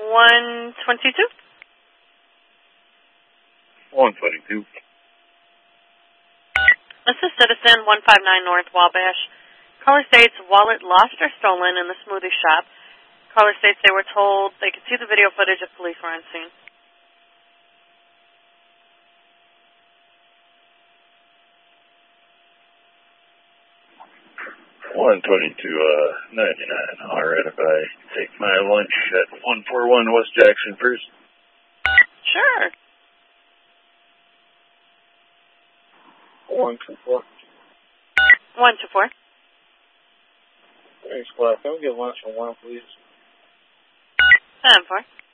122. 122. This is Citizen 159 North Wabash. Caller states wallet lost or stolen in the smoothie shop. Caller states they were told they could see the video footage if police were on scene. 122, 99. Alright, if I take my lunch at 141 West Jackson first. Sure. 124. 124. Thanks, Black. Can we get lunch for one, please? 10-4.